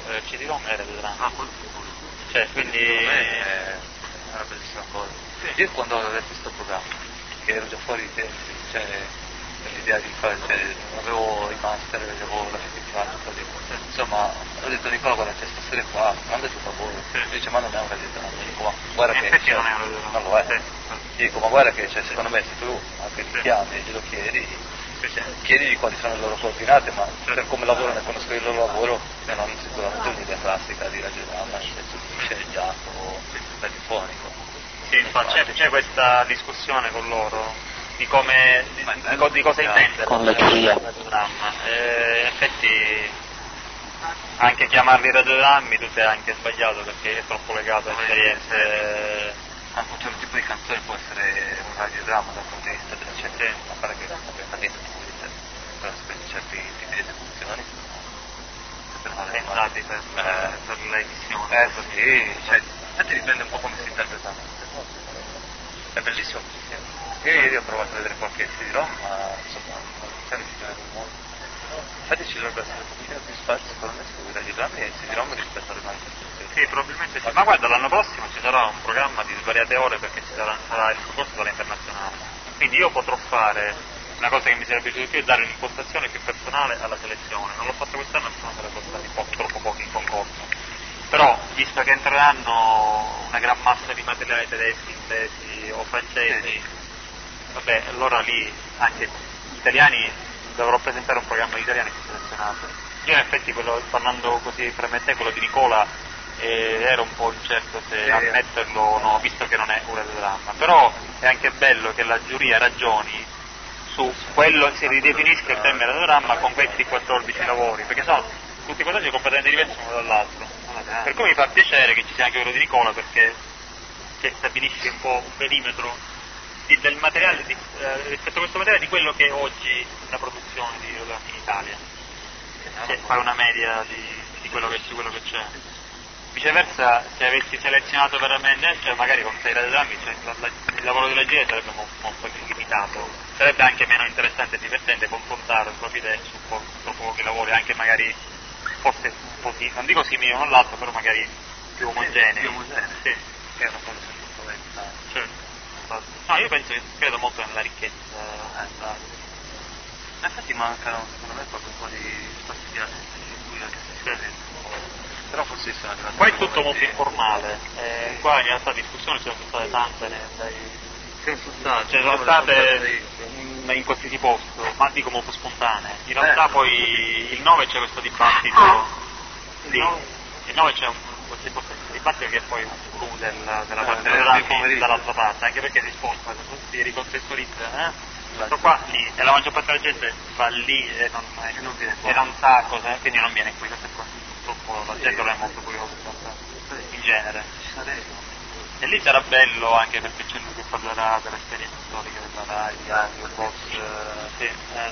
CD-ROM e radiodramma. Cioè, quindi è una bellissima cosa. Sì. Io quando ho letto questo programma, che ero già fuori di tempi, cioè l'idea di fare, non avevo i master, avevo la certificato, così. Insomma, ho detto Nicola, guarda, c'è sta storia qua, manda il tuo lavoro. Dice, ma non è un radiodramma. Dico, ma guarda che non è un radiodramma. Non lo è. Dico, ma guarda che secondo me se tu anche ti chiami e glielo chiedigli quali sono le loro coordinate, ma per come lavorano e conosco il loro lavoro non hanno sicuramente un'idea classica di radiodramma, nel senso di sceneggiato o radiofonico. Sì, infatti c'è questa discussione con loro di come di cosa intendere con la giuria. Radiodramma. In effetti anche chiamarli radiodrammi tu sei anche sbagliato perché è troppo legato a esperienze. Anche un certo tipo di canzone può essere un radiodramma dal punto di vista della scelta, a fare che ovviamente per certi tipi di esecuzioni pensati per l'emissione. Sì, cioè, infatti dipende un po' come si interpreta. È bellissimo. Io ieri ho provato a vedere qualche CD-ROM, ma insomma non mi piace molto. Infatti ci dovrebbe essere un pochino più spazio secondo me sui radiodrammi e CD-ROM rispetto alle manifestazioni. Sì, probabilmente sì. Ma guarda, l'anno prossimo ci sarà un programma di svariate ore perché sarà il concorso dall'internazionale. Quindi io potrò fare una cosa che mi sarebbe piaciuto più è dare un'impostazione più personale alla selezione. Non l'ho fatto quest'anno perché sono sarebbe stati troppo pochi in concorso. Però, visto che entreranno una gran massa di materiali tedeschi, inglesi o francesi, vabbè, allora lì anche gli italiani dovrò presentare un programma di italiani più selezionato. Io in effetti parlando così fra me e te, quello di Nicola, ero un po' incerto se ammetterlo o no, visto che non è un radiodramma, però è anche bello che la giuria ragioni su quello, si ridefinisca il termine radiodramma con questi 14 lavori, perché sono tutti 14 completamente diversi uno dall'altro. Per cui mi fa piacere che ci sia anche quello di Nicola perché stabilisce un po' un perimetro del materiale rispetto a questo materiale di quello che è oggi la produzione di radiodrammi in Italia. Fare una media di quello che c'è. Viceversa, se avessi selezionato veramente, cioè magari con 6 radiodrammi, cioè il lavoro della GIE sarebbe molto limitato, sarebbe anche meno interessante e divertente confrontare le proprie idee su troppo pochi lavori, anche magari forse un po' non dico simili l'uno all'altro, però magari più omogenei. Più omogenei, sì. Che è una cosa sempre fondamentale. Certo. No, io credo molto nella ricchezza. Infatti mancano secondo me proprio un po' di spazi di arte in cui anche si scrive. Però forse sono grandi. Qua è tutto molto informale, qua in realtà discussioni ci sono state tante, sono state in qualsiasi posto, ma dico molto spontanee. In realtà poi il 9 c'è questo dibattito, il 9 c'è questo dibattito che è poi un clou della parte dall'altra parte, anche perché si ricontestualizza. Qua lì, e la maggior parte della gente va lì e non sa cosa, quindi non viene qui, questo è qua. Purtroppo la gente non è molto curiosa in genere. E lì sarà bello anche perché c'è lui che parlerà dell'esperienza storica della RAI, anche un boss, sì.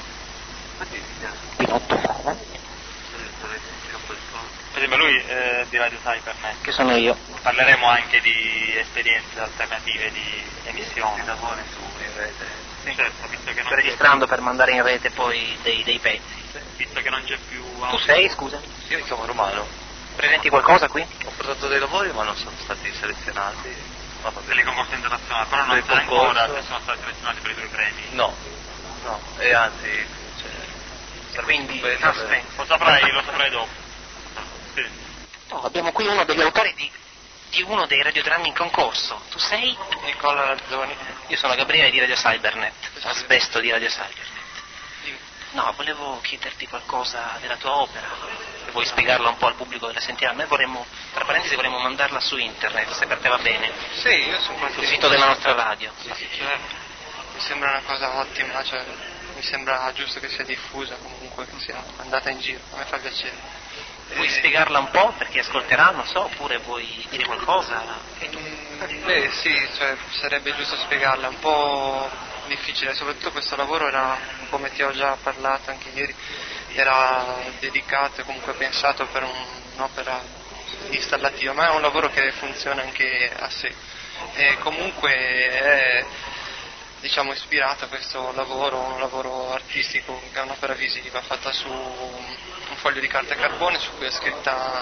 Per esempio lui di Radio Cybernet, che sono io. Parleremo anche di esperienze alternative di emissione. Di lavori in rete. Sì, certo, visto che non registrando per mandare in rete poi dei pezzi. Visto che non c'è più. Tu sei, scusa? Io mi chiamo Romano. Presenti qualcosa qui? Ho portato dei lavori ma non sono stati selezionati. Per i concorsi internazionali, però non sai ancora se sono stati selezionati per i tuoi premi. No, e anzi, quindi lo saprai dopo. Sì. No, abbiamo qui uno degli autori di uno dei radiodrammi in concorso. Tu sei? Nicola Razzoni. Io sono Gabriele di Radio Cybernet, Asbesto di Radio Cybernet. No, volevo chiederti qualcosa della tua opera, se vuoi spiegarla un po' al pubblico della sentirà. Noi vorremmo, tra parentesi, vorremmo mandarla su internet, se per te va bene. Sì, io sono sul sito della nostra radio. Sì, certo. Mi sembra una cosa ottima, cioè mi sembra giusto che sia diffusa comunque, che sia andata in giro, a me fa piacere. Vuoi spiegarla un po' per chi ascolterà, non so, oppure vuoi dire qualcosa? Beh sì, cioè sarebbe giusto spiegarla, un po' difficile, soprattutto questo lavoro era, come ti ho già parlato anche ieri, era dedicato e comunque pensato per un'opera installativa, ma è un lavoro che funziona anche a sé e comunque è, diciamo, ispirato a questo lavoro, un lavoro artistico che è un'opera visiva fatta su un foglio di carta carbone su cui è scritta